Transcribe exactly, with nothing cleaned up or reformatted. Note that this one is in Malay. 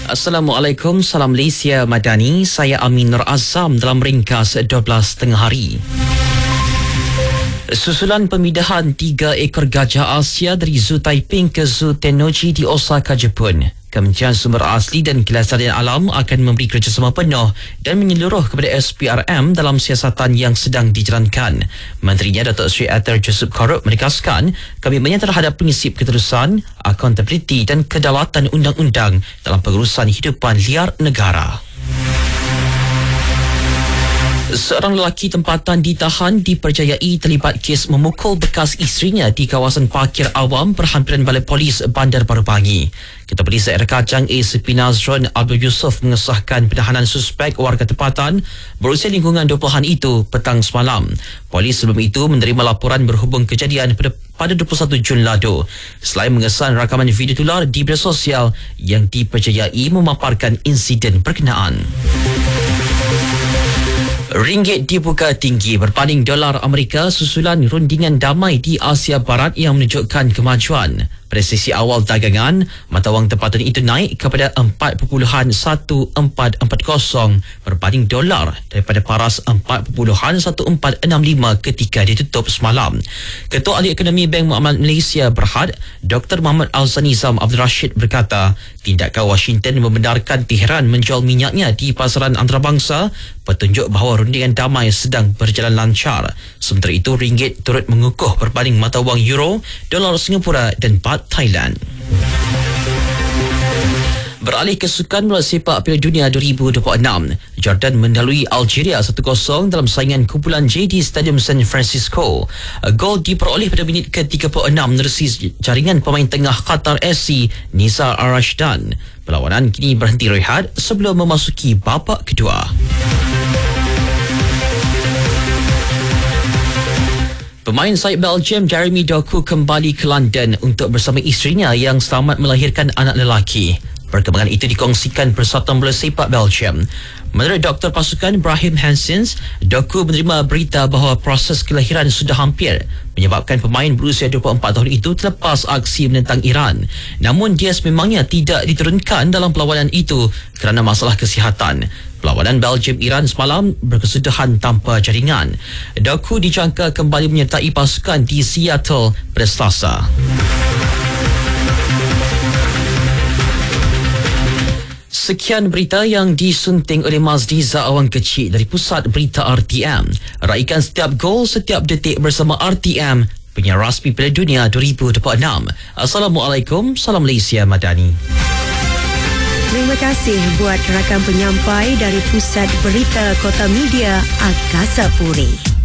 Assalamualaikum, salam Malaysia Madani. Saya Amin Nur Azam dalam ringkas dua belas tengah hari. Susulan pemindahan tiga ekor gajah Asia dari Zoo Taiping ke Zoo Tennoji di Osaka, Jepun, Kementerian Sumber Asli dan Kelestarian Alam akan memberi kerjasama penuh dan menyeluruh kepada S P R M dalam siasatan yang sedang dijalankan. Menterinya Datuk Seri Ether Joseph Korup menegaskan komitmennya terhadap prinsip keterusan, akuntabiliti dan kedaulatan undang-undang dalam pengurusan hidupan liar negara. Seorang lelaki tempatan ditahan dipercayai terlibat kes memukul bekas isterinya di kawasan parkir awam berhampiran Balai Polis Bandar Baru Bangi. Ketua Polis Daerah Kajang A C P Nazrun Abdul Yusof mengesahkan penahanan suspek warga tempatan berusia lingkungan dua puluhan itu petang semalam. Polis sebelum itu menerima laporan berhubung kejadian pada, pada dua puluh satu Jun lalu. Selain mengesan rakaman video tular di media sosial yang dipercayai memaparkan insiden berkenaan. Ringgit dibuka tinggi berbanding dolar Amerika susulan rundingan damai di Asia Barat yang menunjukkan kemajuan. Pada sesi awal dagangan, mata wang tempatan itu naik kepada empat perpuluhan satu empat empat kosong berbanding dolar daripada paras empat perpuluhan satu empat enam lima ketika ditutup semalam. Ketua Ahli Ekonomi Bank Muamalat Malaysia Berhad, Doktor Muhammad Al-Zanizam Abdul Rashid berkata, tindakan Washington membenarkan Tehran menjual minyaknya di pasaran antarabangsa petunjuk bahawa rundingan damai sedang berjalan lancar. Sementara itu, ringgit turut mengukuh berbanding mata wang euro, dolar Singapura dan baht Thailand. Beralih ke sukan bola sepak Piala Dunia dua ribu dua puluh enam, Jordan mendalui Algeria satu kosong dalam saingan kumpulan J di Stadium San Francisco. Gol diperoleh pada minit ke tiga puluh enam menerusi jaringan pemain tengah Qatar F C Nizar Al-Rashdan. Perlawanan kini berhenti rehat sebelum memasuki babak kedua. Pemain sayap Belgium Jeremy Doku kembali ke London untuk bersama isterinya yang selamat melahirkan anak lelaki. Perkembangan itu dikongsikan Persatuan Bola Sepak Belgium. Menurut Doktor Pasukan Brahim Hansens, Doku menerima berita bahawa proses kelahiran sudah hampir, menyebabkan pemain berusia dua puluh empat tahun itu terlepas aksi menentang Iran. Namun dia sememangnya tidak diturunkan dalam perlawanan itu kerana masalah kesihatan. Perlawanan Belgium-Iran semalam berkesudahan tanpa jaringan. Doku dijangka kembali menyertai pasukan di Seattle pada Selasa. Sekian berita yang disunting oleh Mazdiza Awang Kecil dari Pusat Berita R T M. Raikan setiap gol, setiap detik bersama R T M, penyiar rasmi Piala Dunia dua ribu dua puluh enam. Assalamualaikum, salam Malaysia Madani. Terima kasih buat rakan penyampai dari Pusat Berita Kota Media Angkasa Puri.